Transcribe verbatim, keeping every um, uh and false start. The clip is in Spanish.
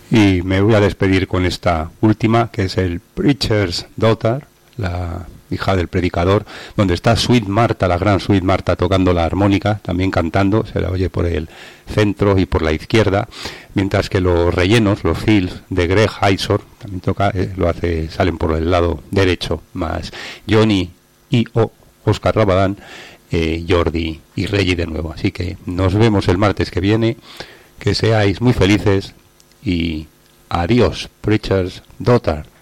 Y me voy a despedir con esta última, que es el Preacher's Daughter, la hija del predicador, donde está Sweet Marta, la gran Sweet Marta, tocando la armónica, también cantando, se la oye por el centro y por la izquierda, mientras que los rellenos, los fills de Greg Hysor, también toca, eh, lo hace, salen por el lado derecho, más Johnny y o Oscar Rabadán, eh, Jordi y Reggie de nuevo. Así que nos vemos el martes que viene, que seáis muy felices y adiós, Preacher's Daughter.